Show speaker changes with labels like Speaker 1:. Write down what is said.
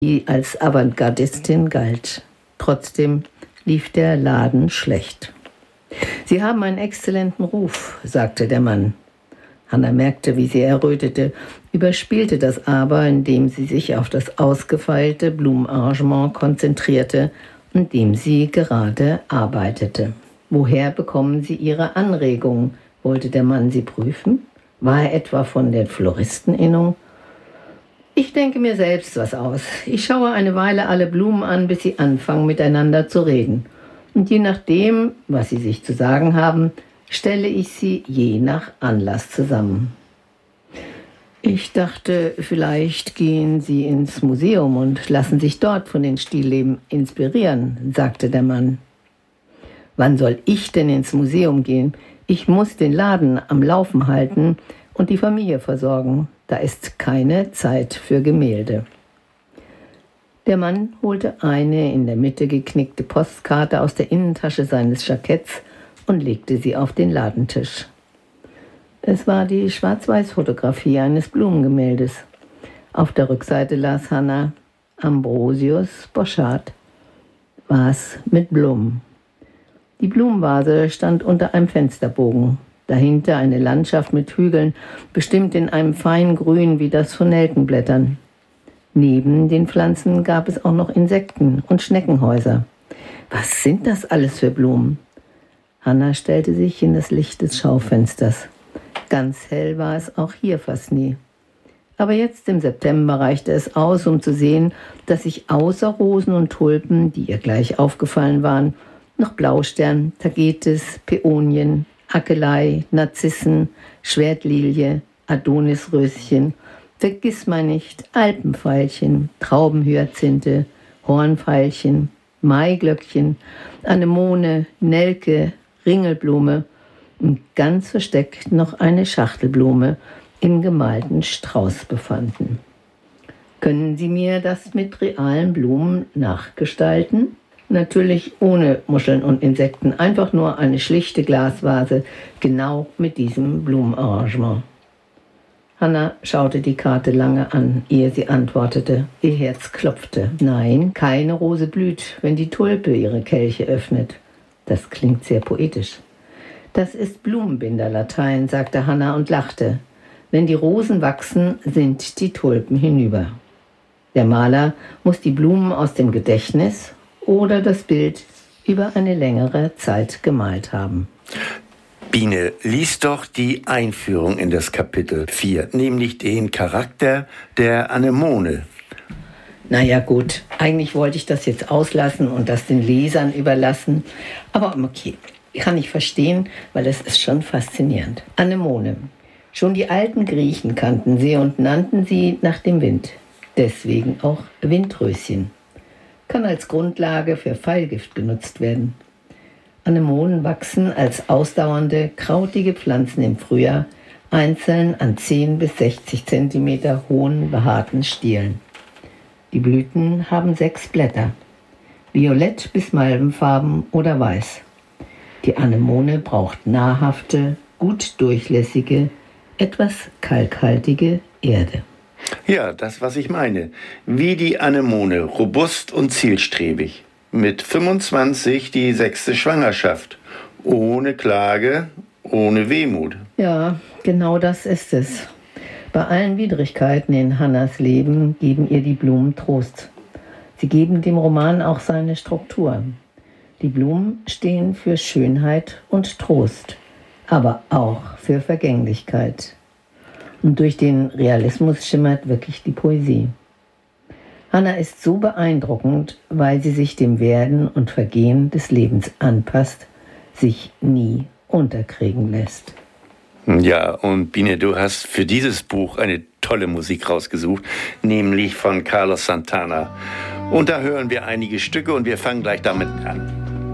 Speaker 1: die als Avantgardistin galt. Trotzdem lief der Laden schlecht. »Sie haben einen exzellenten Ruf«, sagte der Mann. Hanna merkte, wie sie errötete, überspielte das aber, indem sie sich auf das ausgefeilte Blumenarrangement konzentrierte, an dem sie gerade arbeitete. »Woher bekommen Sie Ihre Anregungen?« wollte der Mann sie prüfen. War er etwa von der Floristeninnung? »Ich denke mir selbst was aus. Ich schaue eine Weile alle Blumen an, bis sie anfangen, miteinander zu reden. Und je nachdem, was sie sich zu sagen haben, stelle ich sie je nach Anlass zusammen.« »Ich dachte, vielleicht gehen Sie ins Museum und lassen sich dort von den Stillleben inspirieren«, sagte der Mann. »Wann soll ich denn ins Museum gehen? Ich muss den Laden am Laufen halten und die Familie versorgen. Da ist keine Zeit für Gemälde.« Der Mann holte eine in der Mitte geknickte Postkarte aus der Innentasche seines Jacketts und legte sie auf den Ladentisch. Es war die Schwarz-Weiß-Fotografie eines Blumengemäldes. Auf der Rückseite las Hanna: Ambrosius Bosschaert, Vase mit Blumen. Die Blumenvase stand unter einem Fensterbogen. Dahinter eine Landschaft mit Hügeln, bestimmt in einem feinen Grün wie das von Nelkenblättern. Neben den Pflanzen gab es auch noch Insekten und Schneckenhäuser. Was sind das alles für Blumen? Hanna stellte sich in das Licht des Schaufensters. Ganz hell war es auch hier fast nie. Aber jetzt im September reichte es aus, um zu sehen, dass sich außer Rosen und Tulpen, die ihr gleich aufgefallen waren, noch Blaustern, Tagetes, Päonien, Akelei, Narzissen, Schwertlilie, Adonisröschen, Vergissmeinnicht, Alpenveilchen, Traubenhyazinthe, Hornveilchen, Maiglöckchen, Anemone, Nelke, Ringelblume und ganz versteckt noch eine Schachtelblume im gemalten Strauß befanden. »Können Sie mir das mit realen Blumen nachgestalten?« Natürlich ohne Muscheln und Insekten, einfach nur eine schlichte Glasvase, genau mit diesem Blumenarrangement. Hanna schaute die Karte lange an, ehe sie antwortete. Ihr Herz klopfte. Nein, keine Rose blüht, wenn die Tulpe ihre Kelche öffnet. Das klingt sehr poetisch. Das ist Blumenbinderlatein, sagte Hanna und lachte. Wenn die Rosen wachsen, sind die Tulpen hinüber. Der Maler muss die Blumen aus dem Gedächtnis oder das Bild über eine längere Zeit gemalt haben.
Speaker 2: Biene, lies doch die Einführung in das Kapitel 4, nämlich den Charakter der Anemone.
Speaker 1: Naja gut, eigentlich wollte ich das jetzt auslassen und das den Lesern überlassen. Aber okay, kann ich verstehen, weil es ist schon faszinierend. Anemone. Schon die alten Griechen kannten sie und nannten sie nach dem Wind. Deswegen auch Windröschen. Kann als Grundlage für Pfeilgift genutzt werden. Anemonen wachsen als ausdauernde, krautige Pflanzen im Frühjahr, einzeln an 10 bis 60 cm hohen, behaarten Stielen. Die Blüten haben 6 Blätter, violett bis malvenfarben oder weiß. Die Anemone braucht nahrhafte, gut durchlässige, etwas kalkhaltige Erde.
Speaker 2: Ja, das, was ich meine. Wie die Anemone, robust und zielstrebig. Mit 25 die 6. Schwangerschaft. Ohne Klage, ohne Wehmut.
Speaker 1: Ja, genau das ist es. Bei allen Widrigkeiten in Hannas Leben geben ihr die Blumen Trost. Sie geben dem Roman auch seine Struktur. Die Blumen stehen für Schönheit und Trost, aber auch für Vergänglichkeit. Und durch den Realismus schimmert wirklich die Poesie. Hanna ist so beeindruckend, weil sie sich dem Werden und Vergehen des Lebens anpasst, sich nie unterkriegen lässt.
Speaker 2: Ja, und Biene, du hast für dieses Buch eine tolle Musik rausgesucht, nämlich von Carlos Santana. Und da hören wir einige Stücke und wir fangen gleich damit an.